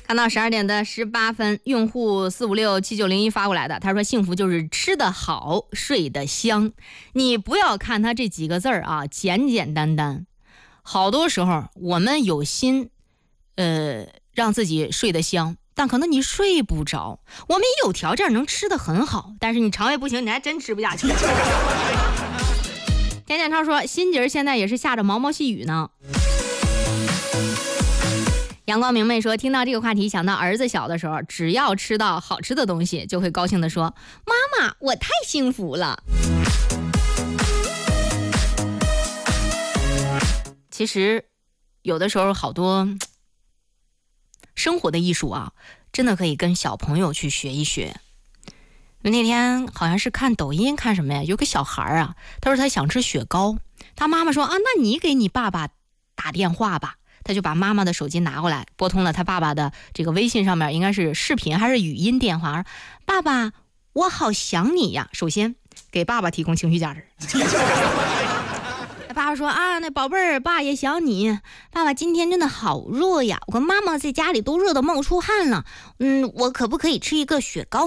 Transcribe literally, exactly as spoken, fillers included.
看到十二点的十八分，用户四五六七九零一发过来的，他说幸福就是吃得好睡得香。你不要看他这几个字儿啊，简简单单，好多时候我们有心呃让自己睡得香，但可能你睡不着。我们有条件能吃得很好，但是你肠胃不行，你还真吃不下去。田建超说新节现在也是下着毛毛细雨呢。阳光明媚说听到这个话题想到儿子小的时候，只要吃到好吃的东西就会高兴地说妈妈我太幸福了。其实有的时候好多生活的艺术啊，真的可以跟小朋友去学一学。那天好像是看抖音看什么呀，有个小孩啊，他说他想吃雪糕，他妈妈说啊，那你给你爸爸打电话吧。他就把妈妈的手机拿过来，拨通了他爸爸的这个微信上面应该是视频还是语音电话，爸爸我好想你呀。首先给爸爸提供情绪价值。爸爸说啊，那宝贝儿，爸也想你。爸爸今天真的好热呀，我跟妈妈在家里都热得冒出汗了。嗯，我可不可以吃一个雪糕